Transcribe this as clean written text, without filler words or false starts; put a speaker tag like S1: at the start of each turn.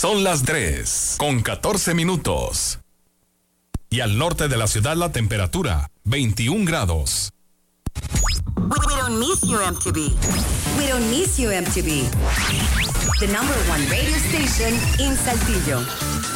S1: Son las 3:14. Y al norte de la ciudad la temperatura, 21 grados.
S2: We don't miss you, MTV. We don't miss you, MTV. The #1 radio station in Saltillo.